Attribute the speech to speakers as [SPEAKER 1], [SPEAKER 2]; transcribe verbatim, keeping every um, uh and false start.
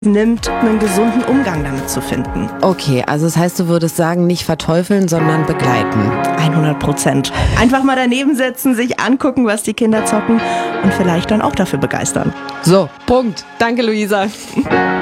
[SPEAKER 1] nimmt, einen gesunden Umgang damit zu finden.
[SPEAKER 2] Okay, also das heißt, du würdest sagen, nicht verteufeln, sondern begleiten.
[SPEAKER 1] hundert Prozent. Einfach mal daneben setzen, sich angucken, was die Kinder zocken und vielleicht dann auch dafür begeistern.
[SPEAKER 2] So, Punkt. Danke, Luisa.